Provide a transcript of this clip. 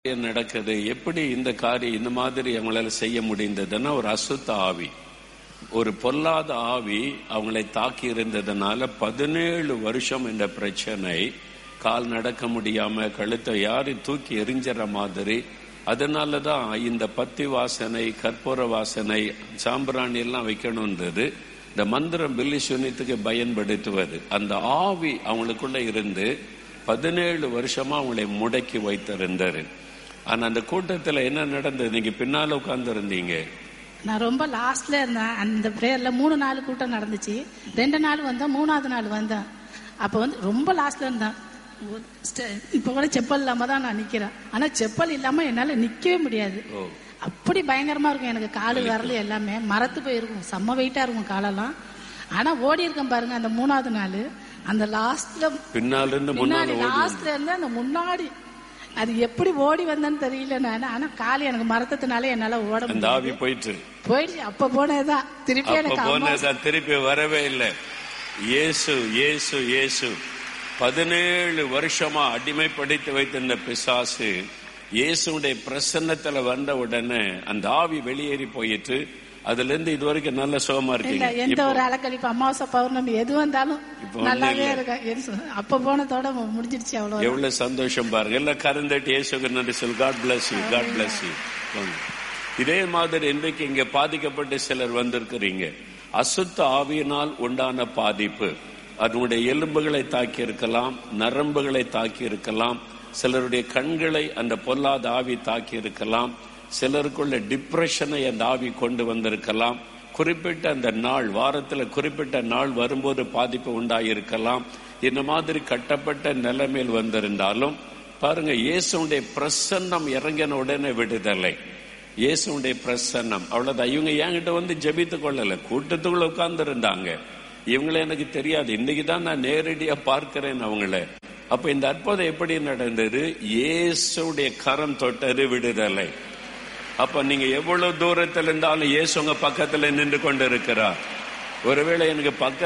நடக்குது. எப்படி இந்த காரியம் இந்த மாதிரி அவங்களால செய்ய முடிந்ததுன்னா, ஒரு அசுத்த ஆவி, ஒரு பொல்லாத ஆவி அவங்களை தாக்கி இருந்ததுனால 17 வருஷம் இந்த பிரச்சனை. கால் நடக்க முடியாம கழுத்தை யாரு தூக்கி எரிஞ்சிற மாதிரி. அதனாலதான் இந்த பத்தி வாசனை, கற்பூர வாசனை, சாம்பிராணி எல்லாம் வைக்கணும்ன்றது இந்த மந்திரம் பில்லி சூனியத்துக்கு பயன்படுத்துவது. அந்த ஆவி அவங்களுக்குள்ள இருந்து 17 வருஷமா அவங்களை முடக்கி வைத்திருந்தாரு. ஆனா அந்த கூட்டத்துல என்ன நடந்தது? நீங்க பின்னால உட்கார்ந்து இருந்தீங்க. நான் ரொம்ப லாஸ்ட்ல இருந்தேன். அந்த பிரேயர்ல 3-4 கூட்டம் நடந்துச்சு. 2 நாள் வந்தேன், 3வது நாள் வந்தேன். அப்ப ரொம்ப லாஸ்ட்ல இருந்தேன். இப்ப கூட செப்பல் இல்லாம தான் நான் நிக்கிறேன். ஆனா செப்பல் இல்லாம என்னால நிக்கவே முடியாது. அப்படி பயங்கரமா இருக்கும். எனக்கு காலு விரல் எல்லாமே மரத்து போயிருக்கும். செம்ம வெயிட்டா இருக்கும் காலெல்லாம். ஆனா ஓடி இருக்கேன் பாருங்க. அந்த 3வது நாள் அந்த லாஸ்ட்ல லாஸ்ட்ல இருந்து அந்த முன்னாடி அது எப்படி ஓடி வந்தேன்னு தெரியல. நான் ஆனா காலி எனக்கு மரத்தினாலே என்னால ஓட முடியாது. போயிடுச்சு. அப்ப போனதுதான் திருப்பி வரவே இல்லை. இயேசு இயேசு இயேசு 17 வருஷமா அடிமைப்படுத்தி வைத்திருந்த பிசாசு இயேசுடைய பிரசன்னத்துல வந்த உடனே அந்த ஆவி வெளியேறி போயிட்டு அதுல இருந்து இது வரைக்கும் நல்ல சுகமா இருக்கீங்க. எந்த ஒரு அலக்கழிப்பு, அமாவாசை, பௌர்ணமி எது வந்தாலும் நல்லாவே இருக்கு. அப்ப போனதோட முடிஞ்சிருச்சு. அவ்வளவு எவ்வளவு சந்தோஷம் பாருங்க. எல்லாம் கருந்தட்டு இயேசுக்கு நன்றி சொல். God bless you, God bless you. இதே மாதிரி இன்றைக்கு இங்க பாதிக்கப்பட்டு சிலர் வந்திருக்கிறீங்க. அசுத்த ஆவியினால் உண்டான பாதிப்பு அதனுடைய எலும்புகளை தாக்கி இருக்கலாம், நரம்புகளை தாக்கி இருக்கலாம், சிலருடைய கண்களை அந்த பொல்லாத ஆவி தாக்கி இருக்கலாம், சிலருக்குள்ள டிப்ரெஷனை அந்த ஆவி கொண்டு வந்திருக்கலாம். குறிப்பிட்ட அந்த நாள், வாரத்துல குறிப்பிட்ட நாள் வரும்போது பாதிப்பு உண்டாயிருக்கலாம். இந்த மாதிரி கட்டப்பட்ட நிலைமையில் வந்திருந்தாலும் பாருங்க, இயேசுடைய பிரசன்னம் இறங்கின உடனே விடுதலை. இயேசுடைய பிரசன்னம் அவ்வளவுதான். இவங்க என்கிட்ட வந்து ஜெபித்து கொள்ளல, கூட்டத்துக்குள்ள உட்கார்ந்து இருந்தாங்க. இவங்களை எனக்கு தெரியாது. இன்னைக்கு தான் நான் நேரடியா பார்க்கிறேன் அவங்கள. அப்ப இந்த அற்புதம் எப்படி நடந்தது? இயேசுடைய கரம் தொட்டது விடுதலை. அப்ப நீங்க எவ்வளவு தூரத்தில் இருந்தாலும் இயேசு உங்க பக்கத்துல நின்று கொண்டு இருக்கிறார். ஒருவேளை எனக்கு பக்கத்துல